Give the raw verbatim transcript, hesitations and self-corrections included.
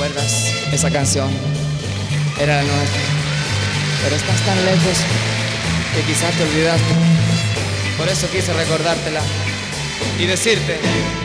¿Recuerdas? Esa canción era la nuestra. Pero estás tan lejos que quizás te olvidaste. Por eso quise recordártela y decirte